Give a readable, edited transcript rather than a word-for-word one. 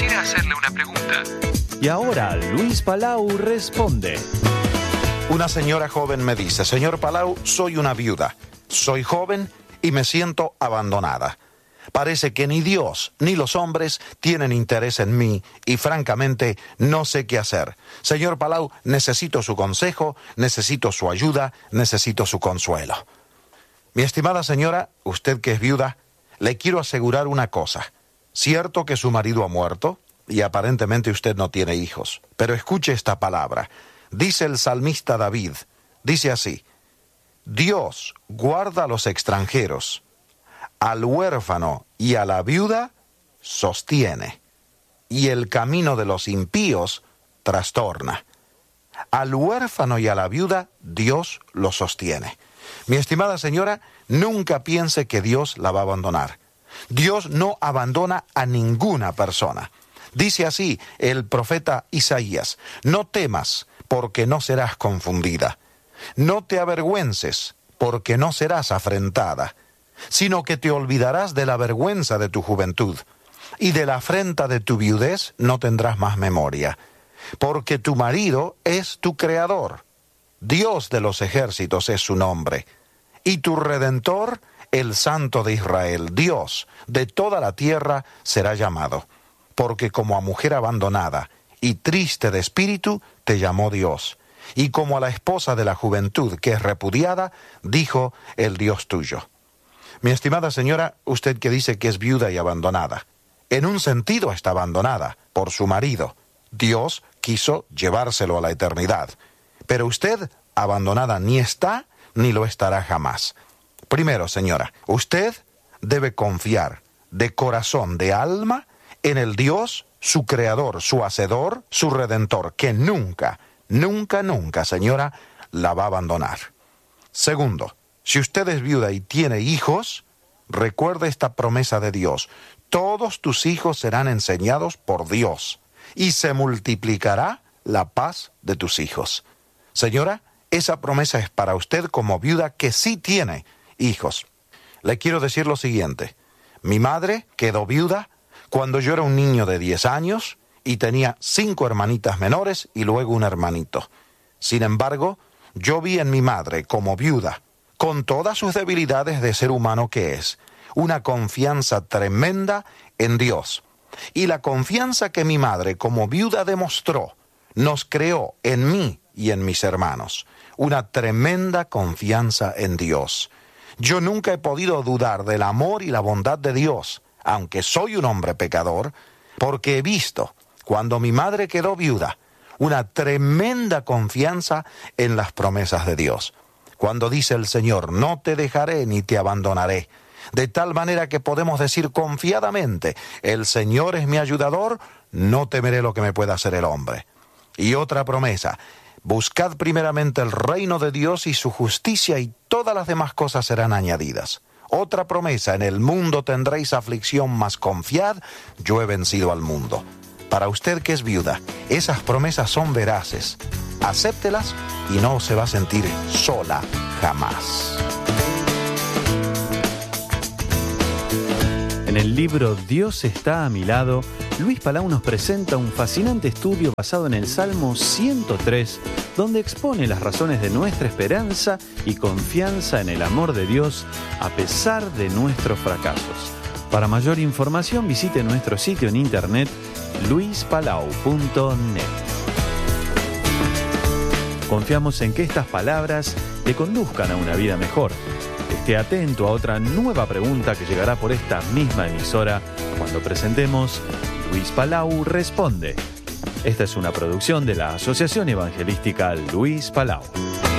quisiera hacerle una pregunta. Y ahora Luis Palau responde. Una señora joven me dice: señor Palau, soy una viuda, soy joven y me siento abandonada. Parece que ni Dios ni los hombres tienen interés en mí y francamente no sé qué hacer. Señor Palau, necesito su consejo, necesito su ayuda, necesito su consuelo. Mi estimada señora, usted que es viuda, le quiero asegurar una cosa. Cierto que su marido ha muerto y aparentemente usted no tiene hijos, pero escuche esta palabra. Dice el salmista David, dice así: Dios guarda a los extranjeros, al huérfano y a la viuda sostiene, y el camino de los impíos trastorna. Al huérfano y a la viuda Dios lo sostiene. Mi estimada señora, nunca piense que Dios la va a abandonar. Dios no abandona a ninguna persona. Dice así el profeta Isaías: no temas, porque no serás confundida. No te avergüences, porque no serás afrentada, sino que te olvidarás de la vergüenza de tu juventud, y de la afrenta de tu viudez no tendrás más memoria, porque tu marido es tu creador, Dios de los ejércitos es su nombre, y tu Redentor, el Santo de Israel, Dios de toda la tierra será llamado, porque como a mujer abandonada y triste de espíritu te llamó Dios, y como a la esposa de la juventud que es repudiada, dijo el Dios tuyo. Mi estimada señora, usted que dice que es viuda y abandonada, en un sentido está abandonada por su marido. Dios quiso llevárselo a la eternidad, pero usted abandonada ni está ni lo estará jamás. Primero, señora, usted debe confiar de corazón, de alma, en el Dios, su creador, su hacedor, su redentor, que nunca, nunca, nunca, señora, la va a abandonar. Segundo, si usted es viuda y tiene hijos, recuerde esta promesa de Dios: todos tus hijos serán enseñados por Dios, y se multiplicará la paz de tus hijos. Señora, esa promesa es para usted como viuda que sí tiene hijos. Le quiero decir lo siguiente: mi madre quedó viuda cuando yo era un niño de 10 años y tenía 5 hermanitas menores y luego un hermanito. Sin embargo, yo vi en mi madre como viuda, con todas sus debilidades de ser humano que es, una confianza tremenda en Dios. Y la confianza que mi madre como viuda demostró, nos creó en mí y en mis hermanos una tremenda confianza en Dios. Yo nunca he podido dudar del amor y la bondad de Dios, aunque soy un hombre pecador, porque he visto, cuando mi madre quedó viuda, una tremenda confianza en las promesas de Dios. Cuando dice el Señor: no te dejaré ni te abandonaré, de tal manera que podemos decir confiadamente: el Señor es mi ayudador, no temeré lo que me pueda hacer el hombre. Y otra promesa: buscad primeramente el reino de Dios y su justicia, y todas las demás cosas serán añadidas. Otra promesa: en el mundo tendréis aflicción, mas confiad, yo he vencido al mundo. Para usted que es viuda, esas promesas son veraces. Acéptelas y no se va a sentir sola jamás. En el libro Dios está a mi lado, Luis Palau nos presenta un fascinante estudio basado en el Salmo 103, donde expone las razones de nuestra esperanza y confianza en el amor de Dios a pesar de nuestros fracasos. Para mayor información visite nuestro sitio en internet luispalau.net. Confiamos en que estas palabras te conduzcan a una vida mejor. Esté atento a otra nueva pregunta que llegará por esta misma emisora cuando presentemos Luis Palau Responde. Esta es una producción de la Asociación Evangelística Luis Palau.